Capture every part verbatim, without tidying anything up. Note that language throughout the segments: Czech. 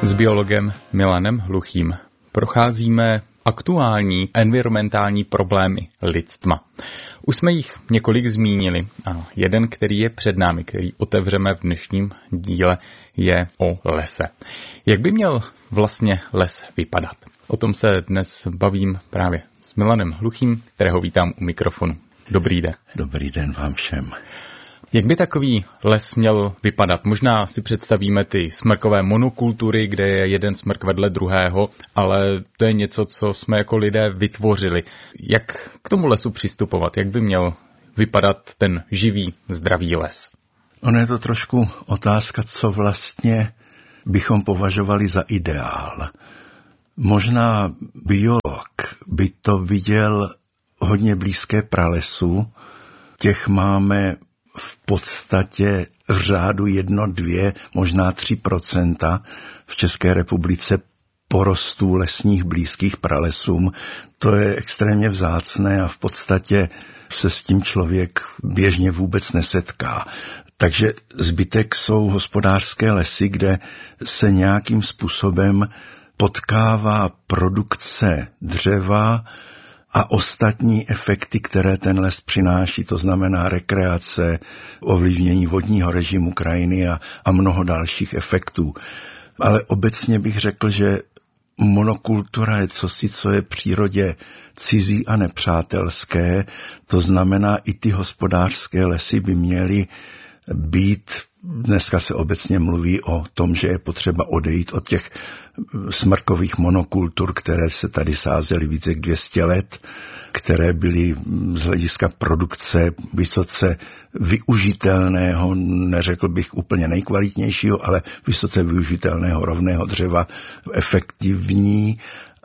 S biologem Milanem Hluchým procházíme aktuální environmentální problémy lidstva. Už jsme jich několik zmínili a jeden, který je před námi, který otevřeme v dnešním díle, je o lese. Jak by měl vlastně les vypadat? O tom se dnes bavím právě s Milanem Hluchým, kterého vítám u mikrofonu. Dobrý den. Dobrý den vám všem. Jak by takový les měl vypadat? Možná si představíme ty smrkové monokultury, kde je jeden smrk vedle druhého, ale to je něco, co jsme jako lidé vytvořili. Jak k tomu lesu přistupovat? Jak by měl vypadat ten živý, zdravý les? Ono je to trošku otázka, co vlastně bychom považovali za ideál. Možná biolog by to viděl hodně blízké pralesu. Těch máme v podstatě v řádu jedno, dvě, možná tři procenta v České republice porostů lesních blízkých pralesům. To je extrémně vzácné a v podstatě se s tím člověk běžně vůbec nesetká. Takže zbytek jsou hospodářské lesy, kde se nějakým způsobem potkává produkce dřeva a ostatní efekty, které ten les přináší, to znamená rekreace, ovlivnění vodního režimu krajiny a, a mnoho dalších efektů. Ale obecně bych řekl, že monokultura je cosi, co je přírodě cizí a nepřátelské, to znamená, i ty hospodářské lesy by měly být, dneska se obecně mluví o tom, že je potřeba odejít od těch smrkových monokultur, které se tady sázely více jak dvě stě let, které byly z hlediska produkce vysoce využitelného, neřekl bych úplně nejkvalitnějšího, ale vysoce využitelného rovného dřeva efektivní.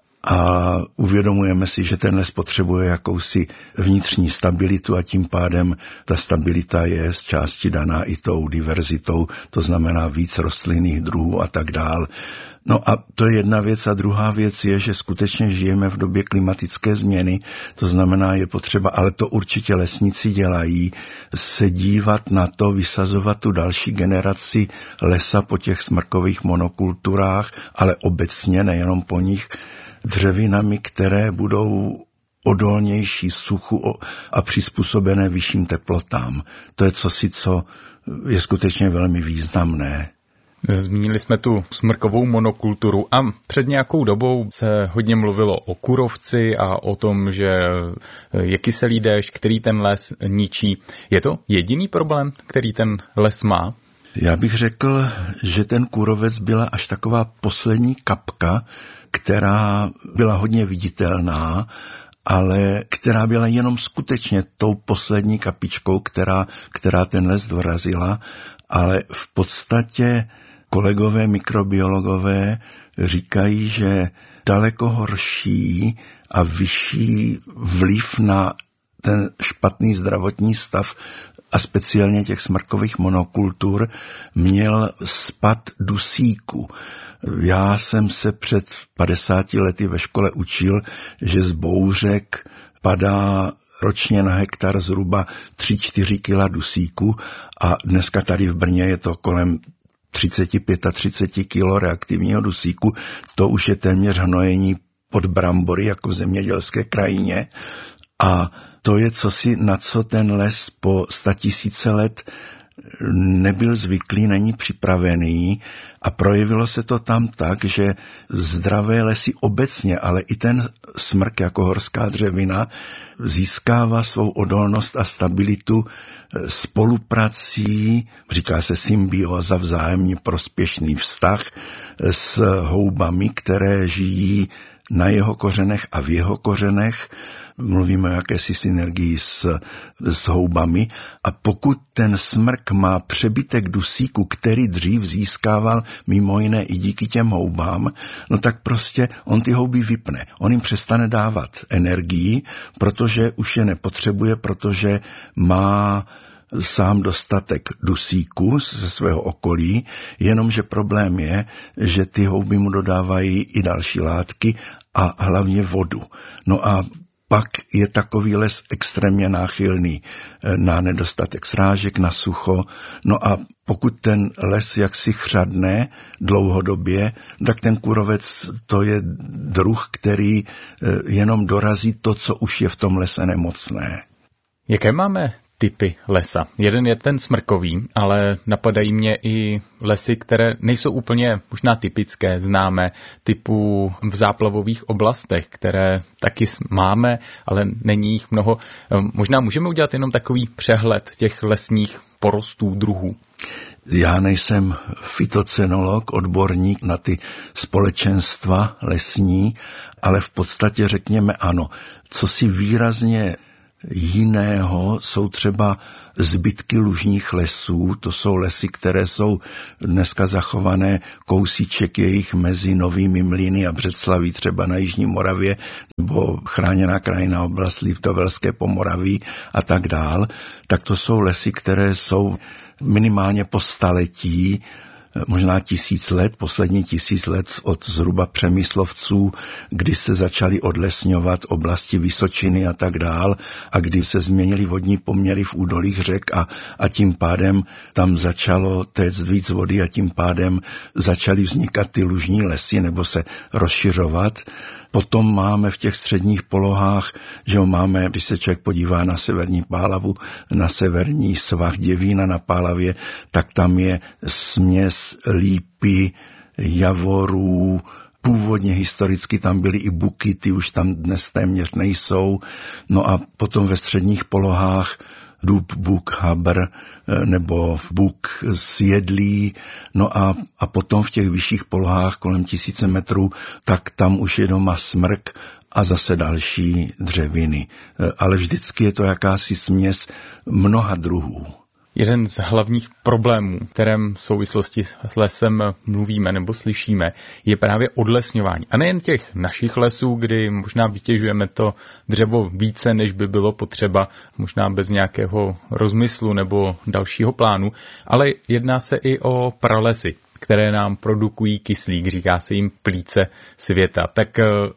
A uvědomujeme si, že ten les potřebuje jakousi vnitřní stabilitu a tím pádem ta stabilita je z části daná i tou diverzitou, to znamená víc rostlinných druhů a tak dál. No a to je jedna věc a druhá věc je, že skutečně žijeme v době klimatické změny, to znamená je potřeba, ale to určitě lesníci dělají, se dívat na to, vysazovat tu další generaci lesa po těch smrkových monokulturách, ale obecně nejenom po nich, dřevinami, které budou odolnější suchu a přizpůsobené vyšším teplotám. To je cosi, co je skutečně velmi významné. Zmínili jsme tu smrkovou monokulturu a před nějakou dobou se hodně mluvilo o kůrovci a o tom, že je kyselý déšť, který ten les ničí. Je to jediný problém, který ten les má? Já bych řekl, že ten kůrovec byla až taková poslední kapka, která byla hodně viditelná, ale která byla jenom skutečně tou poslední kapičkou, která, která ten les dorazila, ale v podstatě kolegové mikrobiologové říkají, že daleko horší a vyšší vliv na ten špatný zdravotní stav a speciálně těch smrkových monokultur měl spad dusíku. Já jsem se před padesáti lety ve škole učil, z bouřek padá ročně na hektar zhruba tři čtyři kila dusíku a dneska tady v Brně je to kolem třicet pět třicet kilo reaktivního dusíku. To už je téměř hnojení pod brambory jako v zemědělské krajině a to je cosi, na co ten les po statisíce let nebyl zvyklý, není připravený a projevilo se to tam tak, že zdravé lesy obecně, ale i ten smrk jako horská dřevina získává svou odolnost a stabilitu spoluprací, říká se symbioza, vzájemně prospěšný vztah s houbami, které žijí na jeho kořenech a v jeho kořenech. Mluvíme o jakési synergii s, s houbami a pokud ten smrk má přebytek dusíku, který dřív získával mimo jiné i díky těm houbám, no tak prostě on ty houby vypne. On jim přestane dávat energii, protože už je nepotřebuje, protože má sám dostatek dusíku ze svého okolí, jenomže problém je, že ty houby mu dodávají i další látky a hlavně vodu. No a pak je takový les extrémně náchylný na nedostatek srážek, na sucho. No a pokud ten les jaksi chřadne dlouhodobě, tak ten kůrovec to je druh, který jenom dorazí to, co už je v tom lese nemocné. Jaké máme typy lesa? Jeden je ten smrkový, ale napadají mě i lesy, které nejsou úplně možná typické, známé, typu v záplavových oblastech, které taky máme, ale není jich mnoho. Možná můžeme udělat jenom takový přehled těch lesních porostů, druhů. Já nejsem fytocenolog, odborník na ty společenstva lesní, ale v podstatě řekněme ano. Co si výrazně jiného jsou třeba zbytky lužních lesů, to jsou lesy, které jsou dneska zachované, kousíček jejich mezi Novými Mlýny a Břeclaví, třeba na Jižní Moravě, nebo chráněná krajinná oblast Litovelské Pomoraví a tak dál, tak to jsou lesy, které jsou minimálně po staletí, možná tisíc let, poslední tisíc let od zhruba Přemyslovců, kdy se začaly odlesňovat oblasti Vysočiny a tak dál a kdy se změnily vodní poměry v údolích řek a, a tím pádem tam začalo téct víc vody a tím pádem začaly vznikat ty lužní lesy nebo se rozšiřovat. Potom máme v těch středních polohách, že ho máme, když se člověk podívá na severní Pálavu, na severní svah Děvína na Pálavě, tak tam je směs lípy, javorů, původně historicky tam byly i buky, ty už tam dnes téměř nejsou. No a potom ve středních polohách dub, buk, habr nebo buk sjedlý, no a, a potom v těch vyšších polohách kolem tisíce metrů, tak tam už je doma smrk a zase další dřeviny. Ale vždycky je to jakási směs mnoha druhů. Jeden z hlavních problémů, kterém v souvislosti s lesem mluvíme nebo slyšíme, je právě odlesňování. A nejen těch našich lesů, kdy možná vytěžujeme to dřevo více, než by bylo potřeba, možná bez nějakého rozmyslu nebo dalšího plánu, ale jedná se i o pralesy, které nám produkují kyslík, říká se jim plíce světa. Tak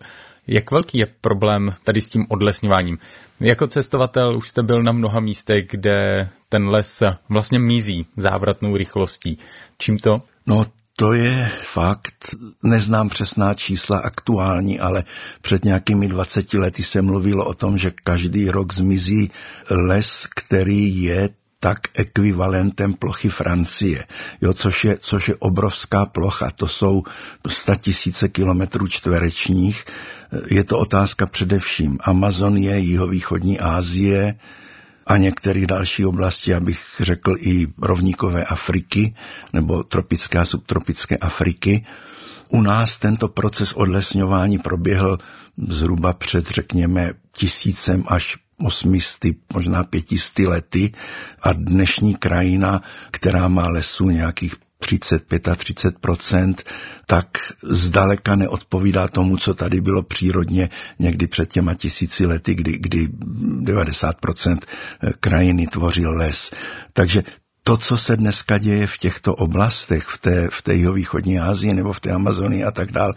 jak velký je problém tady s tím odlesňováním? Jako cestovatel už jste byl na mnoha místech, kde ten les vlastně mizí závratnou rychlostí. Čím to? No to je fakt, neznám přesná čísla aktuální, ale před nějakými dvaceti lety se mluvilo o tom, že každý rok zmizí les, který je tak ekvivalentem plochy Francie, jo, což je, což je obrovská plocha, to jsou statisíce kilometrů čtverečních. Je to otázka především Amazonie, jihovýchodní Asie a některých další oblasti, abych řekl i rovníkové Afriky nebo tropické a subtropické Afriky. U nás tento proces odlesňování proběhl zhruba před, řekněme, tisícem až osmisty, možná pětisty lety a dnešní krajina, která má lesů nějakých třicet pět třicet pět procent, tak zdaleka neodpovídá tomu, co tady bylo přírodně někdy před těma tisíci lety, kdy, kdy devadesát procent krajiny tvořil les. Takže to, co se dneska děje v těchto oblastech, v té, v té jihovýchodní Asii nebo v té Amazonii a tak dál,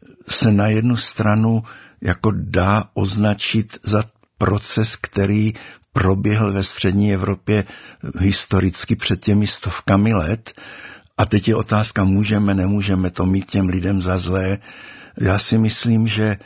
se na jednu stranu jako dá označit za proces, který proběhl ve střední Evropě historicky před těmi stovkami let. A teď je otázka, můžeme, nemůžeme to mít těm lidem za zlé. Já si myslím, že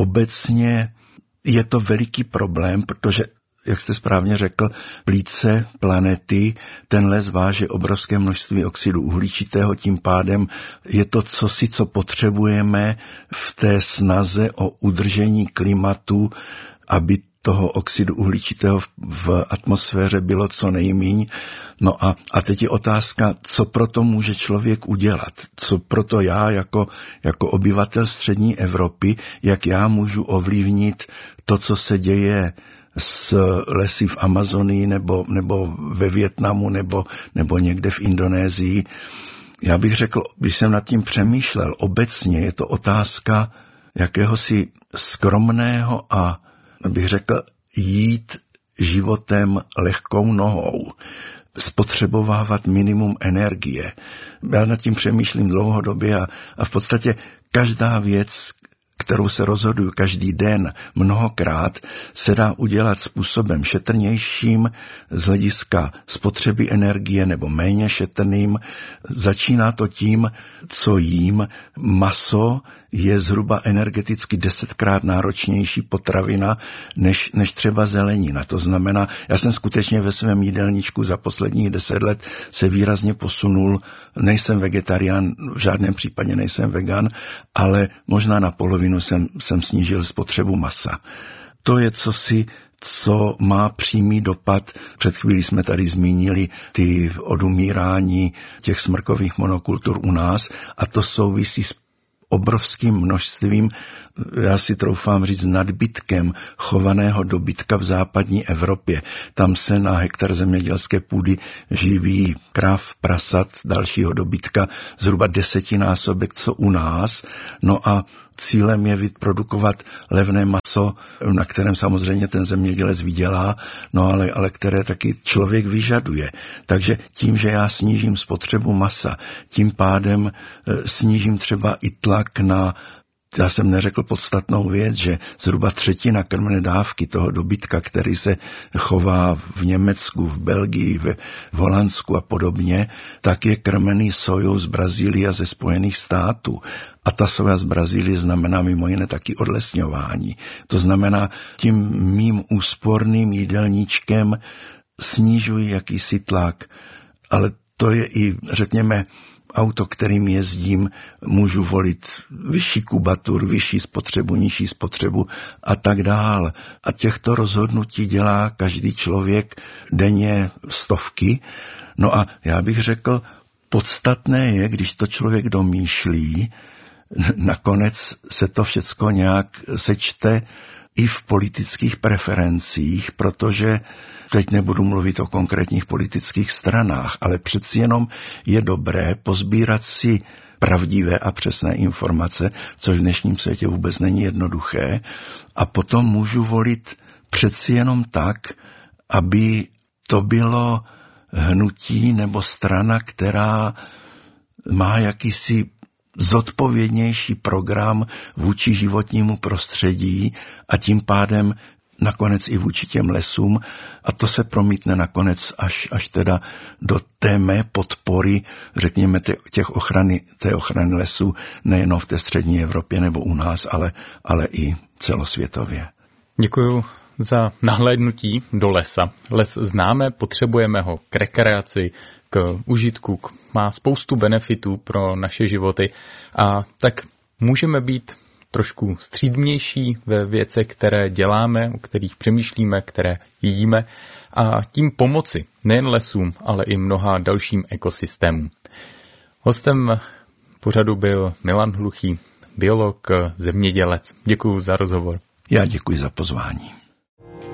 obecně je to veliký problém, protože, jak jste správně řekl, plíce planety, ten les váže obrovské množství oxidu uhličitého, tím pádem je to cosi, co potřebujeme v té snaze o udržení klimatu, aby toho oxidu uhličitého v atmosféře bylo co nejmíň. No a, a teď je otázka, co proto může člověk udělat, co proto já jako, jako obyvatel střední Evropy, jak já můžu ovlivnit to, co se děje s lesy v Amazonii nebo, nebo ve Vietnamu nebo, nebo někde v Indonésii. Já bych řekl, když jsem nad tím přemýšlel, obecně je to otázka jakéhosi skromného a bych řekl, jít životem lehkou nohou, spotřebovávat minimum energie. Já nad tím přemýšlím dlouhodobě a, a v podstatě každá věc, kterou se rozhoduju každý den mnohokrát, se dá udělat způsobem šetrnějším z hlediska spotřeby energie nebo méně šetrným. Začíná to tím, co jím. Maso je zhruba energeticky desetkrát náročnější potravina než, než třeba zelenina. To znamená, já jsem skutečně ve svém jídelníčku za posledních deset let se výrazně posunul. Nejsem vegetarián, v žádném případě nejsem vegan, ale možná na polovinu jsem, jsem snížil spotřebu masa. To je cosi, co má přímý dopad. Před chvílí jsme tady zmínili ty odumírání těch smrkových monokultur u nás a to souvisí s obrovským množstvím, já si troufám říct, nadbytkem chovaného dobytka v západní Evropě. Tam se na hektar zemědělské půdy živí kráv, prasat, dalšího dobytka zhruba desetinásobek, co u nás. No a cílem je vyprodukovat levné maso, na kterém samozřejmě ten zemědělec vydělá, no ale, ale které taky člověk vyžaduje. Takže tím, že já snížím spotřebu masa, tím pádem e, snížím třeba i tlak na, já jsem neřekl podstatnou věc, že zhruba třetina krmné dávky toho dobytka, který se chová v Německu, v Belgii, v, v Holandsku a podobně, tak je krmený sojou z Brazílie a ze Spojených států. A ta soja z Brazílie znamená mimo jiné taky odlesňování. To znamená, tím mým úsporným jídelníčkem snižuji jakýsi tlak, ale to je i, řekněme, auto, kterým jezdím, můžu volit vyšší kubatur, vyšší spotřebu, nižší spotřebu a tak dál. A těchto rozhodnutí dělá každý člověk denně stovky. No a já bych řekl, podstatné je, když to člověk domýšlí, nakonec se to všecko nějak sečte i v politických preferencích, protože teď nebudu mluvit o konkrétních politických stranách, ale přeci jenom je dobré pozbírat si pravdivé a přesné informace, což v dnešním světě vůbec není jednoduché, a potom můžu volit přeci jenom tak, aby to bylo hnutí nebo strana, která má jakýsi zodpovědnější program vůči životnímu prostředí a tím pádem nakonec i vůči těm lesům, a to se promítne nakonec až, až teda do té mé podpory, řekněme, těch ochrany, té ochrany lesů nejen v té střední Evropě nebo u nás, ale, ale i celosvětově. Děkuju za nahlédnutí do lesa. Les známe, potřebujeme ho k rekreaci, k užitku, má spoustu benefitů pro naše životy, a tak můžeme být trošku střídmější ve věcech, které děláme, o kterých přemýšlíme, které jíme, a tím pomoci nejen lesům, ale i mnoha dalším ekosystémům. Hostem pořadu byl Milan Hluchý, biolog, zemědělec. Děkuji za rozhovor. Já děkuji za pozvání.